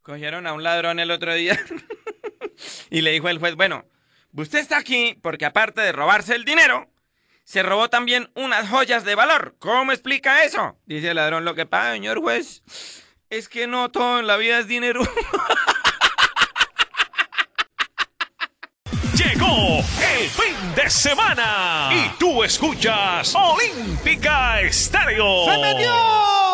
Cogieron a un ladrón el otro día y le dijo el juez, bueno, usted está aquí porque aparte de robarse el dinero, se robó también unas joyas de valor. ¿Cómo explica eso? Dice el ladrón, lo que pasa, señor juez, es que no todo en la vida es dinero. Llegó el fin de semana y tú escuchas Olímpica Estéreo. ¡Se metió!